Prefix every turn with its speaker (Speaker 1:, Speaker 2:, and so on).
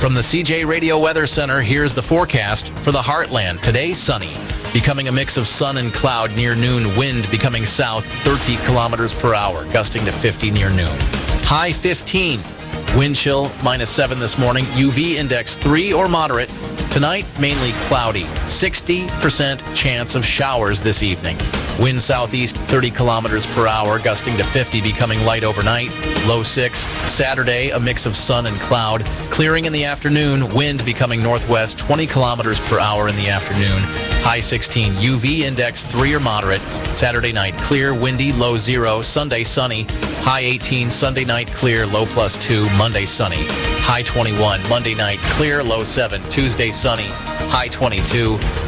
Speaker 1: From the CJ Radio Weather Center, here's the forecast for the Heartland. Today, sunny, becoming a mix of sun and cloud near noon. Wind becoming south, 30 kilometers per hour, gusting to 50 near noon. High 15. Wind chill -7 this morning. UV index 3 or moderate. Tonight, mainly cloudy. 60% chance of showers this evening. Wind southeast 30 kilometers per hour, gusting to 50, becoming light overnight. Low 6. Saturday, a mix of sun and cloud. Clearing in the afternoon. Wind becoming northwest 20 kilometers per hour in the afternoon. High 16. UV index 3 or moderate. Saturday night, clear, windy, low 0. Sunday, sunny. High 18. Sunday night, clear, low +2. Monday, sunny. High 21. Monday night, clear, low 7. Tuesday, sunny. High 22.